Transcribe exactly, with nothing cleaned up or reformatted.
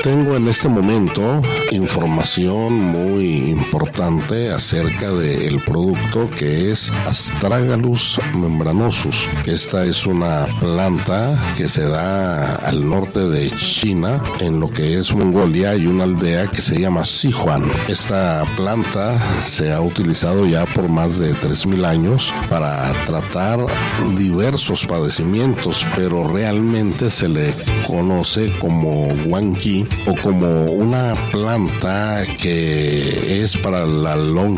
tengo en este momento información muy importante acerca del producto que es Astragalus membranosus. Esta es una planta que se da al norte de China, en lo que es Mongolia, hay una aldea que se llama Sichuan. Esta planta se ha utilizado ya por más de tres mil años para tratar diversos padecimientos, pero realmente se le conoce como guanqui o como una planta que es para la longevidad